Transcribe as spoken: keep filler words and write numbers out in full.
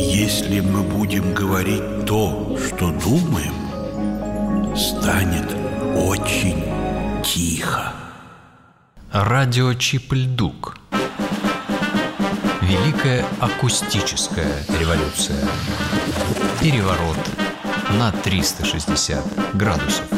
Если мы будем говорить то, что думаем, станет очень тихо. Радио Чипльдук. Великая акустическая революция. Переворот на триста шестьдесят градусов.